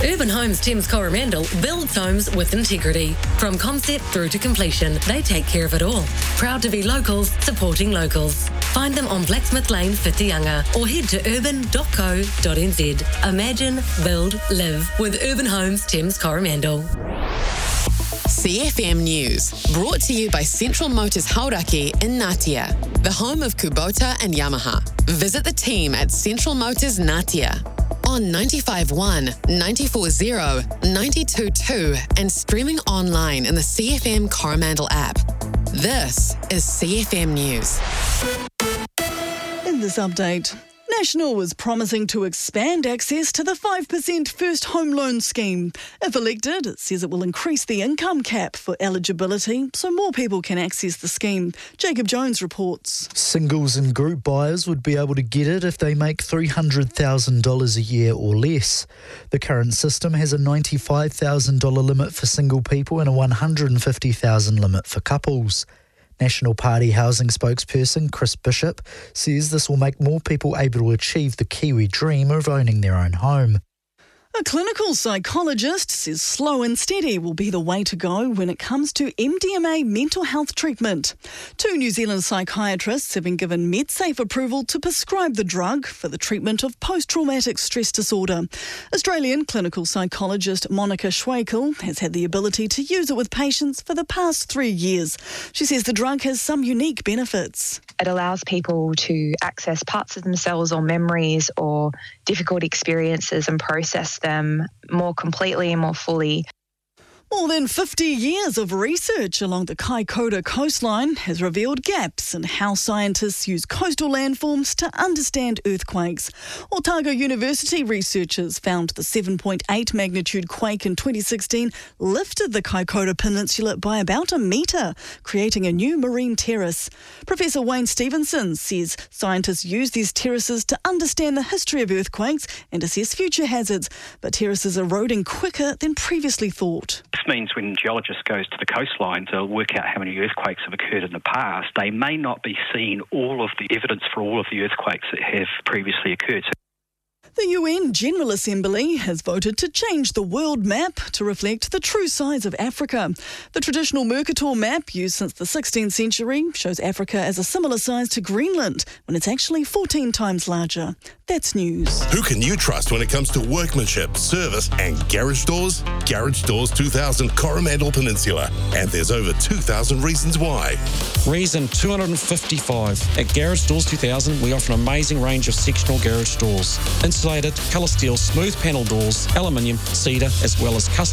Urban Homes Thames Coromandel builds homes with integrity. From concept through to completion, they take care of it all. Proud to be locals, supporting locals. Find them on Blacksmith Lane, Whitianga, or head to urban.co.nz. Imagine, build, live with Urban Homes Thames Coromandel. CFM News, brought to you by Central Motors Hauraki in Ngatea, the home of Kubota and Yamaha. Visit the team at Central Motors Ngatea on 95.1, 94.0, 92.2 and streaming online in the CFM Coromandel app. This is CFM News. In this update, National is promising to expand access to the 5% first home loan scheme. If elected, it says it will increase the income cap for eligibility so more people can access the scheme. Jacob Jones reports. Singles and group buyers would be able to get it if they make $300,000 a year or less. The current system has a $95,000 limit for single people and a $150,000 limit for couples. National Party housing spokesperson Chris Bishop says this will make more people able to achieve the Kiwi dream of owning their own home. A clinical psychologist says slow and steady will be the way to go when it comes to MDMA mental health treatment. 2 New Zealand psychiatrists have been given MedSafe approval to prescribe the drug for the treatment of post-traumatic stress disorder. Australian clinical psychologist Monica Schweikel has had the ability to use it with patients for the past 3 years. She says the drug has some unique benefits. It allows people to access parts of themselves or memories or difficult experiences and process them more completely and more fully. More than 50 years of research along the Kaikoura coastline has revealed gaps in how scientists use coastal landforms to understand earthquakes. Otago University researchers found the 7.8 magnitude quake in 2016 lifted the Kaikoura Peninsula by about a metre, creating a new marine terrace. Professor Wayne Stevenson says scientists use these terraces to understand the history of earthquakes and assess future hazards, but terraces are eroding quicker than previously thought. This means when geologists go to the coastline to work out how many earthquakes have occurred in the past, they may not be seeing all of the evidence for all of the earthquakes that have previously occurred. The UN General Assembly has voted to change the world map to reflect the true size of Africa. The traditional Mercator map, used since the 16th century, shows Africa as a similar size to Greenland, when it's actually 14 times larger. That's news. Who can you trust when it comes to workmanship, service and garage doors? Garage Doors 2000 Coromandel Peninsula. And there's over 2,000 reasons why. Reason 255. At Garage Doors 2000, we offer an amazing range of sectional garage doors. Insulated, colour steel, smooth panel doors, aluminium, cedar, as well as custom